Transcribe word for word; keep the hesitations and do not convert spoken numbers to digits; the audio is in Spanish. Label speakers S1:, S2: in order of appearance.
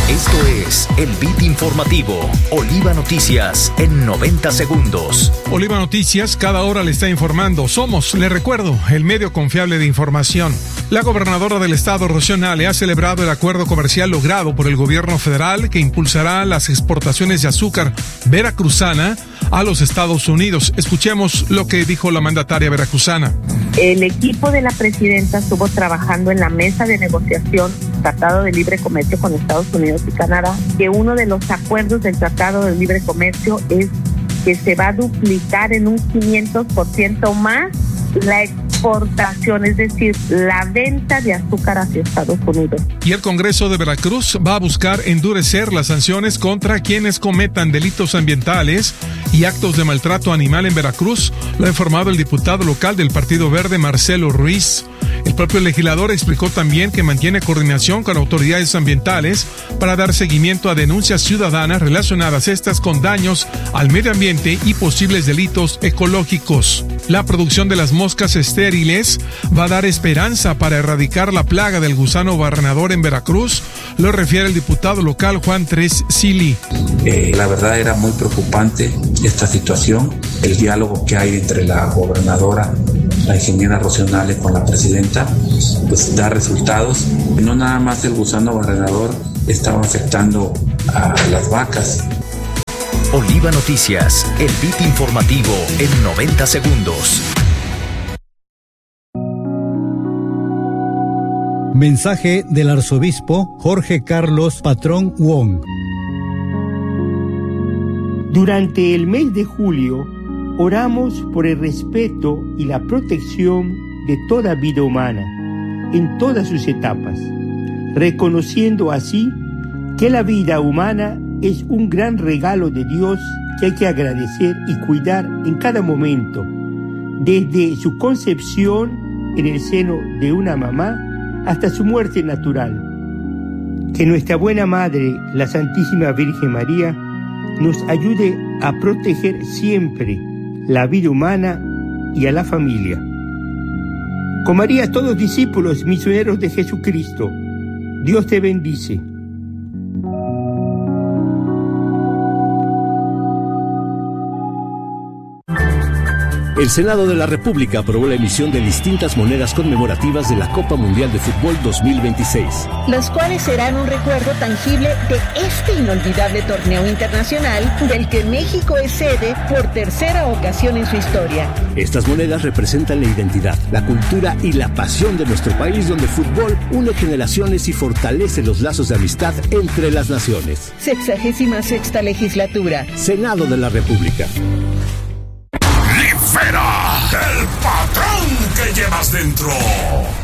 S1: Esto es el Beat Informativo, Oliva Noticias en noventa segundos.
S2: Oliva Noticias cada hora le está informando. Somos, le recuerdo, el medio confiable de información. La gobernadora del estado, Rocío Nale, ha celebrado el acuerdo comercial logrado por el gobierno federal que impulsará las exportaciones de azúcar veracruzana a los Estados Unidos. Escuchemos lo que dijo la mandataria veracruzana.
S3: El equipo de la presidenta estuvo trabajando en la mesa de negociación Tratado de Libre Comercio con Estados Unidos y Canadá, que uno de los acuerdos del Tratado de Libre Comercio es que se va a duplicar en un quinientos por ciento más la exportación, es decir, la venta de azúcar hacia Estados Unidos.
S2: Y el Congreso de Veracruz va a buscar endurecer las sanciones contra quienes cometan delitos ambientales y actos de maltrato animal en Veracruz, lo ha informado el diputado local del Partido Verde, Marcelo Ruiz. El propio legislador explicó también que mantiene coordinación con autoridades ambientales para dar seguimiento a denuncias ciudadanas relacionadas estas con daños al medio ambiente y posibles delitos ecológicos. La producción de las moscas estériles va a dar esperanza para erradicar la plaga del gusano barrenador en Veracruz, lo refiere el diputado local Juan Tres Sili.
S4: Eh, la verdad era muy preocupante esta situación, el diálogo que hay entre la gobernadora, la ingeniera Rocío Nale, con la presidenta, pues da resultados. No nada más el gusano barrenador estaba afectando a las vacas.
S1: Oliva Noticias, el Beat Informativo en noventa segundos.
S5: Mensaje del arzobispo Jorge Carlos Patrón Wong.
S6: Durante el mes de julio, oramos por el respeto y la protección de toda vida humana, en todas sus etapas, reconociendo así que la vida humana es un gran regalo de Dios que hay que agradecer y cuidar en cada momento, desde su concepción en el seno de una mamá hasta su muerte natural. Que nuestra buena Madre, la Santísima Virgen María, nos ayude a proteger siempre la vida humana y a la familia. Con María, todos discípulos misioneros de Jesucristo, Dios te bendice.
S7: El Senado de la República aprobó la emisión de distintas monedas conmemorativas de la Copa Mundial de Fútbol dos mil veintiséis.
S8: Las cuales serán un recuerdo tangible de este inolvidable torneo internacional del que México es sede por tercera ocasión en su historia.
S7: Estas monedas representan la identidad, la cultura y la pasión de nuestro país, donde el fútbol une generaciones y fortalece los lazos de amistad entre las naciones.
S8: Sexagésima sexta legislatura.
S7: Senado de la República.
S9: ¡Libera el patrón que llevas dentro!